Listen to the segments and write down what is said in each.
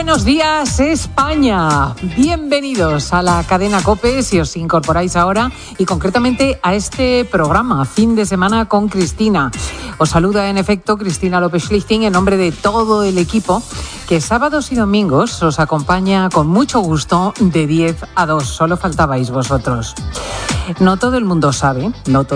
buenos días, España. Bienvenidos a la cadena COPE, si os incorporáis ahora, y concretamente a este programa, Fin de Semana con Cristina. Os saluda, en efecto, Cristina López-Schlichting, en nombre de todo el equipo, que sábados y domingos os acompaña con mucho gusto de 10 a 2. Solo faltabais vosotros. No todo el mundo sabe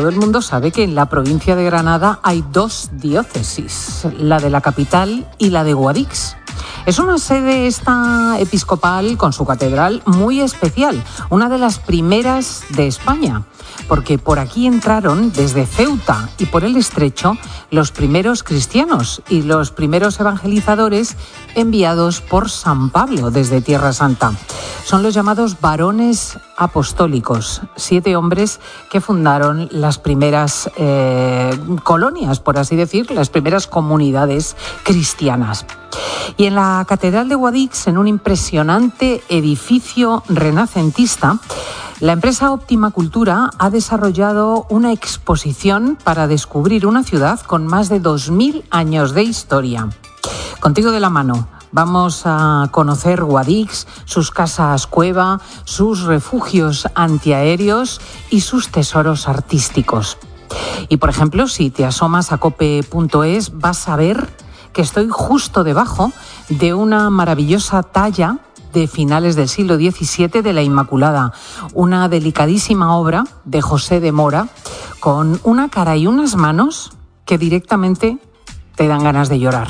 que en la provincia de Granada hay dos diócesis, la de la capital y la de Guadix. Es una sede esta episcopal con su catedral muy especial, una de las primeras de España, porque por aquí entraron desde Ceuta y por el Estrecho los primeros cristianos y los primeros evangelizadores enviados por San Pablo desde Tierra Santa. Son los llamados varones apostólicos, 7 hombres que fundaron las primeras colonias, por así decir, las primeras comunidades cristianas. Y en la Catedral de Guadix, en un impresionante edificio renacentista, la empresa Óptima Cultura ha desarrollado una exposición para descubrir una ciudad con más de 2000 años de historia. Contigo de la mano vamos a conocer Guadix, sus casas cueva, sus refugios antiaéreos y sus tesoros artísticos. Y, por ejemplo, si te asomas a cope.es, vas a ver que estoy justo debajo de una maravillosa talla de finales del siglo XVII de la Inmaculada, una delicadísima obra de José de Mora, con una cara y unas manos que directamente te dan ganas de llorar.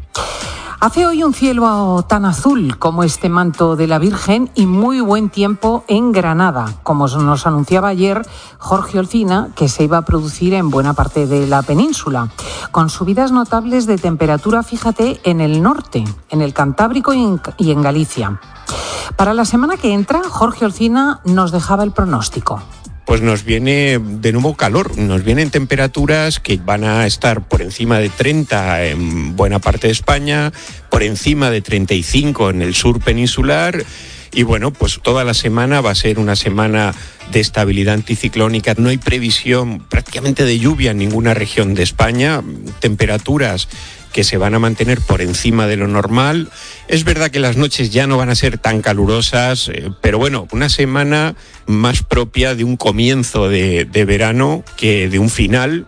Hace hoy un cielo tan azul como este manto de la Virgen y muy buen tiempo en Granada, como nos anunciaba ayer Jorge Olcina, que se iba a producir en buena parte de la península, con subidas notables de temperatura, fíjate, en el norte, en el Cantábrico y en Galicia. Para la semana que entra, Jorge Olcina nos dejaba el pronóstico. Pues nos viene de nuevo calor, nos vienen temperaturas que van a estar por encima de 30 en buena parte de España, por encima de 35 en el sur peninsular. Y bueno, pues toda la semana va a ser una semana de estabilidad anticiclónica. No hay previsión prácticamente de lluvia en ninguna región de España. Temperaturas que se van a mantener por encima de lo normal. Es verdad que las noches ya no van a ser tan calurosas, pero bueno, una semana más propia de un comienzo de verano que de un final.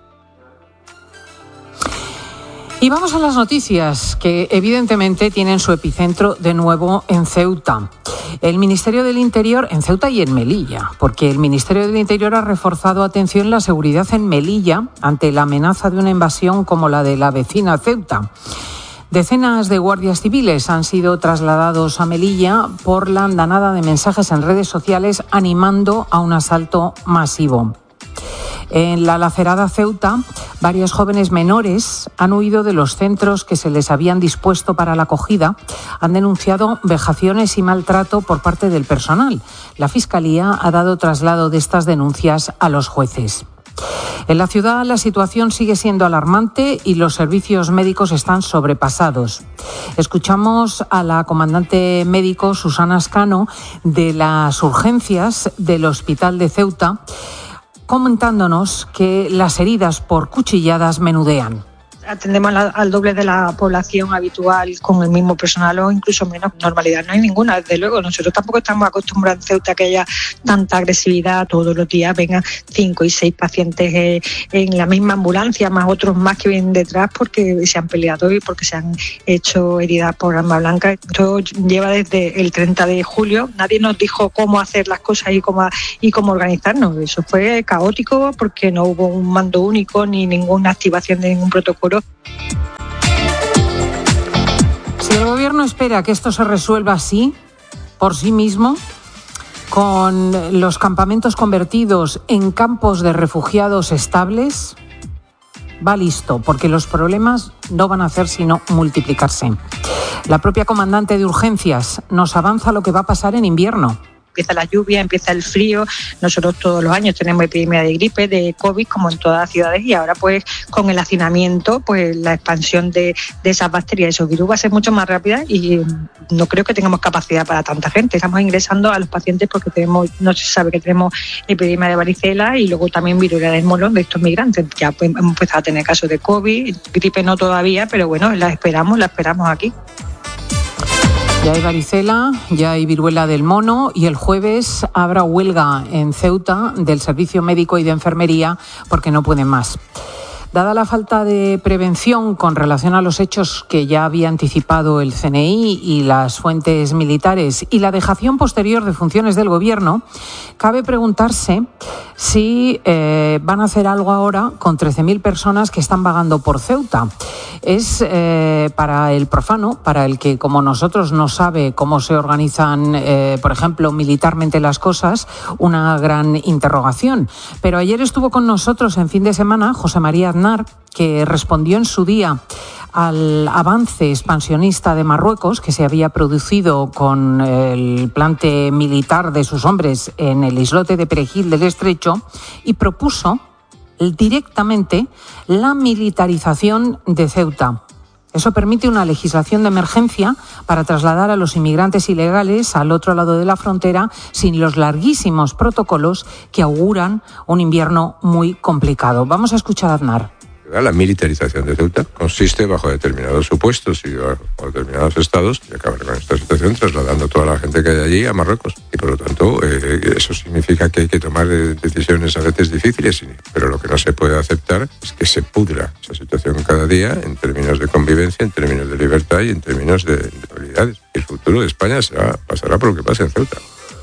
Y vamos a las noticias, que evidentemente tienen su epicentro de nuevo en Ceuta. El Ministerio del Interior, en Ceuta y en Melilla, porque el Ministerio del Interior ha reforzado, atención, la seguridad en Melilla ante la amenaza de una invasión como la de la vecina Ceuta. Decenas de guardias civiles han sido trasladados a Melilla por la andanada de mensajes en redes sociales animando a un asalto masivo. En la lacerada Ceuta, varios jóvenes menores han huido de los centros que se les habían dispuesto para la acogida. Han denunciado vejaciones y maltrato por parte del personal. La Fiscalía ha dado traslado de estas denuncias a los jueces. En la ciudad la situación sigue siendo alarmante y los servicios médicos están sobrepasados. Escuchamos a la comandante médico Susana Ascano de las urgencias del Hospital de Ceuta, comentándonos que las heridas por cuchilladas menudean. Atendemos al doble de la población habitual con el mismo personal o incluso menos. Normalidad no hay ninguna, desde luego. Nosotros tampoco estamos acostumbrados en Ceuta a que haya tanta agresividad. Todos los días vengan 5 y 6 pacientes en la misma ambulancia, más otros más que vienen detrás porque se han peleado y porque se han hecho heridas por arma blanca. Esto lleva desde el 30 de julio. Nadie nos dijo cómo hacer las cosas y cómo organizarnos. Eso fue caótico porque no hubo un mando único ni ninguna activación de ningún protocolo. Si el gobierno espera que esto se resuelva así, por sí mismo, con los campamentos convertidos en campos de refugiados estables, va listo, porque los problemas no van a hacer sino multiplicarse. La propia comandante de urgencias nos avanza lo que va a pasar en invierno. Empieza la lluvia, empieza el frío. Nosotros todos los años tenemos epidemia de gripe, de COVID, como en todas las ciudades, y ahora pues con el hacinamiento, pues la expansión de esas bacterias, esos virus va a ser mucho más rápida y no creo que tengamos capacidad para tanta gente. Estamos ingresando a los pacientes porque no se sabe que tenemos epidemia de varicela y luego también viruela del molón de estos migrantes. Ya pues, hemos empezado a tener casos de COVID, gripe no todavía, pero bueno, la esperamos aquí. Ya hay varicela, ya hay viruela del mono y el jueves habrá huelga en Ceuta del Servicio Médico y de Enfermería porque no pueden más. Dada la falta de prevención con relación a los hechos que ya había anticipado el CNI y las fuentes militares y la dejación posterior de funciones del Gobierno, cabe preguntarse si van a hacer algo ahora con 13.000 personas que están vagando por Ceuta. Es para el profano, para el que como nosotros no sabe cómo se organizan, por ejemplo, militarmente las cosas, una gran interrogación. Pero ayer estuvo con nosotros en fin de semana José María Aznar, que respondió en su día al avance expansionista de Marruecos que se había producido con el plante militar de sus hombres en el islote de Perejil del Estrecho y propuso directamente la militarización de Ceuta. Eso permite una legislación de emergencia para trasladar a los inmigrantes ilegales al otro lado de la frontera sin los larguísimos protocolos que auguran un invierno muy complicado. Vamos a escuchar a Aznar. La militarización de Ceuta consiste, bajo determinados supuestos y bajo determinados estados, de acabar con esta situación trasladando toda la gente que hay allí a Marruecos. Y por lo tanto, eso significa que hay que tomar decisiones a veces difíciles, pero lo que no se puede aceptar es que se pudra esa situación cada día en términos de convivencia, en términos de libertad y en términos de habilidades. El futuro de España pasará por lo que pase en Ceuta.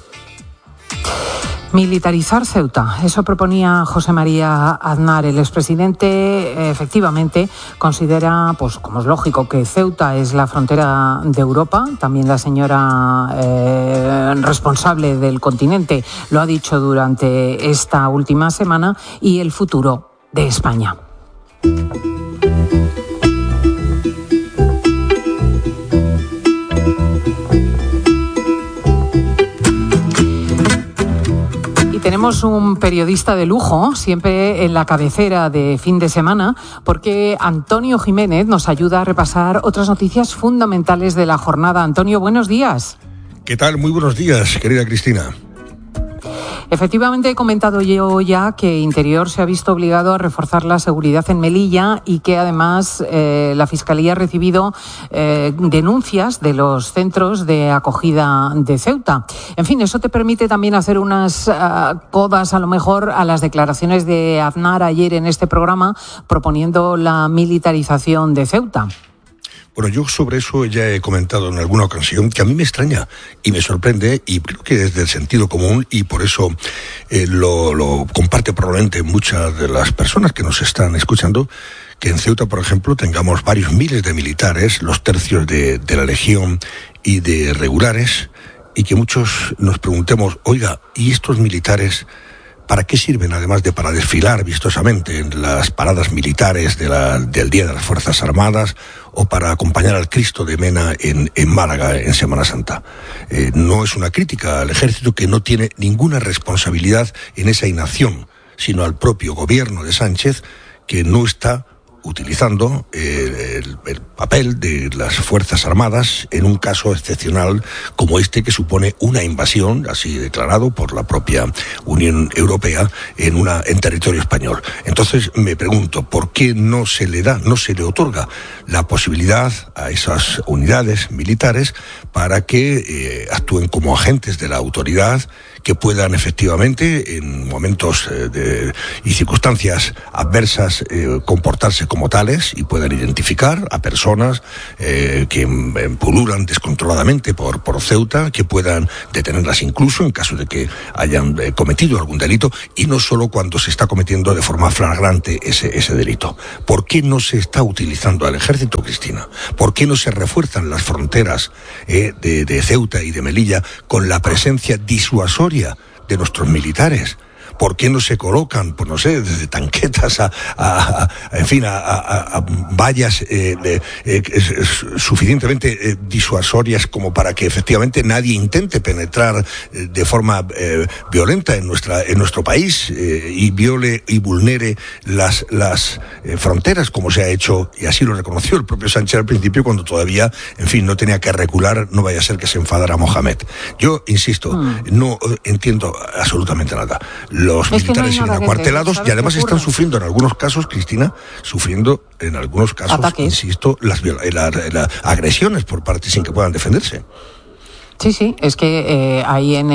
Militarizar Ceuta, eso proponía José María Aznar. El expresidente efectivamente considera, pues como es lógico, que Ceuta es la frontera de Europa. También la señora responsable del continente lo ha dicho durante esta última semana, y el futuro de España. Tenemos un periodista de lujo, siempre en la cabecera de fin de semana, porque Antonio Jiménez nos ayuda a repasar otras noticias fundamentales de la jornada. Antonio, buenos días. ¿Qué tal? Muy buenos días, querida Cristina. Efectivamente, he comentado yo ya que Interior se ha visto obligado a reforzar la seguridad en Melilla y que además la Fiscalía ha recibido denuncias de los centros de acogida de Ceuta. En fin, eso te permite también hacer unas codas a lo mejor a las declaraciones de Aznar ayer en este programa proponiendo la militarización de Ceuta. Bueno, yo sobre eso ya he comentado en alguna ocasión que a mí me extraña y me sorprende, y creo que es del sentido común, y por eso lo comparte probablemente muchas de las personas que nos están escuchando, que en Ceuta, por ejemplo, tengamos varios miles de militares, los tercios de la Legión y de regulares, y que muchos nos preguntemos, oiga, ¿y estos militares para qué sirven, además de para desfilar vistosamente en las paradas militares del Día de las Fuerzas Armadas o para acompañar al Cristo de Mena en Málaga en Semana Santa? No es una crítica al ejército, que no tiene ninguna responsabilidad en esa inacción, sino al propio gobierno de Sánchez, que no está utilizando el papel de las Fuerzas Armadas en un caso excepcional como este, que supone una invasión, así declarado por la propia Unión Europea, en territorio español. Entonces me pregunto, ¿por qué no se le otorga la posibilidad a esas unidades militares para que actúen como agentes de la autoridad, que puedan efectivamente en momentos y circunstancias adversas comportarse como tales y puedan identificar a personas que pululan descontroladamente por Ceuta, que puedan detenerlas incluso en caso de que hayan cometido algún delito, y no solo cuando se está cometiendo de forma flagrante ese delito? ¿Por qué no se está utilizando al ejército, Cristina? ¿Por qué no se refuerzan las fronteras de Ceuta y de Melilla con la presencia disuasoria de nuestros militares? ¿Por qué no se colocan, pues no sé, desde tanquetas a vallas suficientemente disuasorias como para que efectivamente nadie intente penetrar de forma violenta en nuestro país y viole y vulnere las fronteras, como se ha hecho, y así lo reconoció el propio Sánchez al principio, cuando todavía, en fin, no tenía que recular, no vaya a ser que se enfadara Mohamed? Yo insisto, no entiendo absolutamente nada. los militares siguen acuartelados y además están sufriendo en algunos casos, Cristina, ataques. Insisto, las agresiones por parte sin que puedan defenderse. Sí, es que ahí en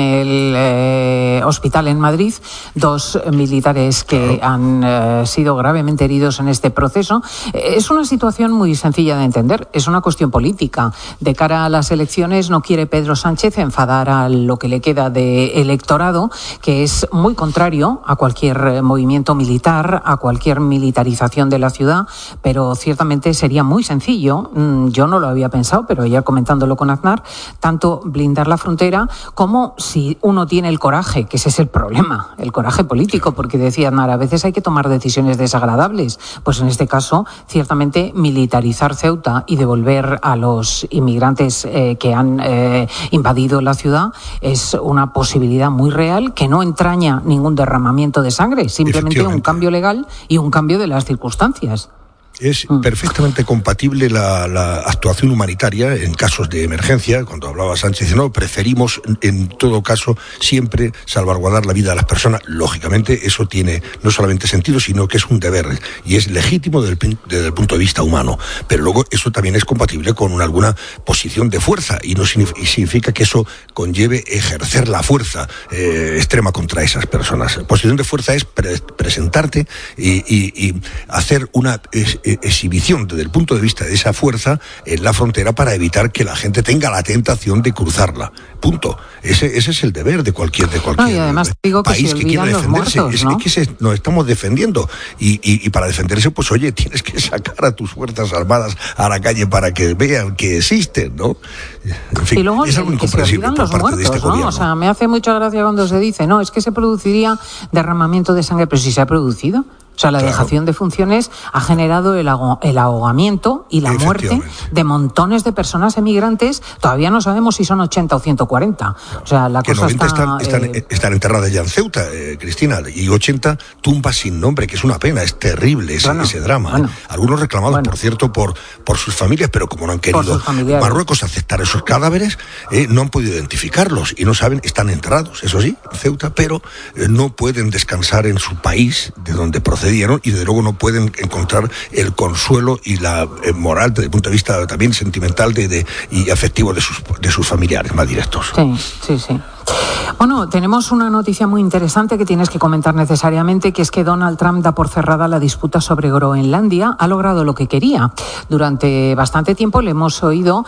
el hospital en Madrid, 2 militares que han sido gravemente heridos en este proceso. Es una situación muy sencilla de entender, es una cuestión política. De cara a las elecciones no quiere Pedro Sánchez enfadar a lo que le queda de electorado, que es muy contrario a cualquier movimiento militar, a cualquier militarización de la ciudad, pero ciertamente sería muy sencillo, yo no lo había pensado, pero ayer comentándolo con Aznar, tanto blindar la frontera como si uno tiene el coraje, que ese es el problema, el coraje político, porque decía Aznar, a veces hay que tomar decisiones desagradables, pues en este caso ciertamente militarizar Ceuta y devolver a los inmigrantes que han invadido la ciudad es una posibilidad muy real que no entraña ningún derramamiento de sangre, simplemente un cambio legal y un cambio de las circunstancias. Es perfectamente compatible la actuación humanitaria en casos de emergencia. Cuando hablaba Sánchez, no, preferimos en todo caso siempre salvaguardar la vida de las personas. Lógicamente eso tiene no solamente sentido, sino que es un deber y es legítimo desde el punto de vista humano. Pero luego eso también es compatible con alguna posición de fuerza y no significa que eso conlleve ejercer la fuerza extrema contra esas personas. Posición de fuerza es presentarte y hacer una exhibición desde el punto de vista de esa fuerza en la frontera para evitar que la gente tenga la tentación de cruzarla. Punto. Ese es el deber de cualquier y además digo que país que quiera defenderse. Muertos, ¿no? Es que nos estamos defendiendo y para defenderse, pues oye, tienes que sacar a tus fuerzas armadas a la calle para que vean que existen, ¿no? En fin, y luego es algo incomprensible por parte de este gobierno. O sea, me hace mucha gracia cuando se dice, no, es que se produciría derramamiento de sangre, pero si se ha producido. O sea, la dejación de funciones ha generado el ahogamiento y la muerte de montones de personas emigrantes. Todavía no sabemos si son 80 o 140. O sea, la cosa 90 están enterradas ya en Ceuta, Cristina, y 80 tumbas sin nombre, que es una pena, es terrible ese drama. Bueno, algunos reclamados, por cierto, por sus familias, pero como no han querido Marruecos aceptar esos cadáveres, no han podido identificarlos y no saben, están enterrados, eso sí, en Ceuta, pero no pueden descansar en su país de donde proceden y desde luego no pueden encontrar el consuelo y la moral desde el punto de vista también sentimental y afectivo de sus familiares más directos. Sí. Bueno, tenemos una noticia muy interesante que tienes que comentar necesariamente, que es que Donald Trump da por cerrada la disputa sobre Groenlandia. Ha logrado lo que quería. Durante bastante tiempo le hemos oído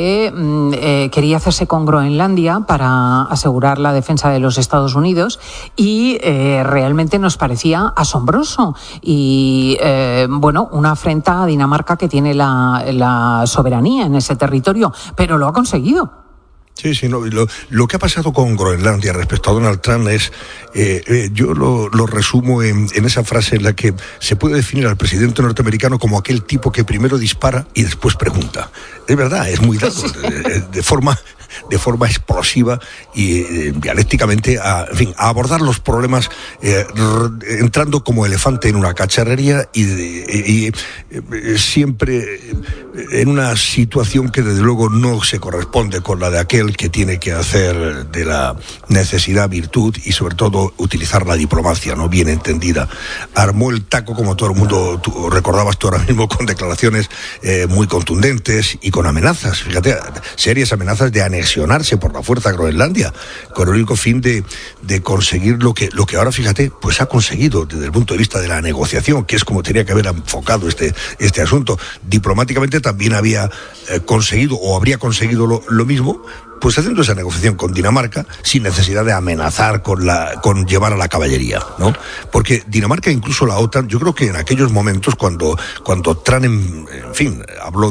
que quería hacerse con Groenlandia para asegurar la defensa de los Estados Unidos y realmente nos parecía asombroso y, una afrenta a Dinamarca, que tiene la soberanía en ese territorio, pero lo ha conseguido. Sí, no, lo que ha pasado con Groenlandia respecto a Donald Trump es, yo lo resumo en esa frase en la que se puede definir al presidente norteamericano como aquel tipo que primero dispara y después pregunta. Es verdad, es muy dado, de forma explosiva y dialécticamente a abordar los problemas entrando como elefante en una cacharrería y siempre en una situación que desde luego no se corresponde con la de aquel que tiene que hacer de la necesidad virtud y sobre todo utilizar la diplomacia, ¿no?, bien entendida. Armó el taco, como todo el mundo recordabas tú ahora mismo, con declaraciones muy contundentes y con amenazas, fíjate, serias amenazas de anexionarse por la fuerza a Groenlandia, con el único fin de conseguir lo que ahora, fíjate, pues ha conseguido desde el punto de vista de la negociación, que es como tenía que haber enfocado este asunto. Diplomáticamente también había conseguido o habría conseguido lo mismo, pues haciendo esa negociación con Dinamarca sin necesidad de amenazar con llevar a la caballería, ¿no? Porque Dinamarca, incluso la OTAN, yo creo que en aquellos momentos cuando Trump, en fin, habló